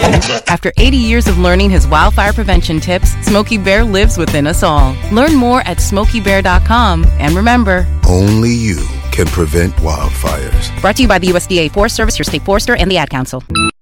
After 80 years of learning his wildfire prevention tips, Smokey Bear lives within us all. Learn more at SmokeyBear.com. And remember, only you can prevent wildfires. Brought to you by the USDA Forest Service, your state forester, and the Ad Council.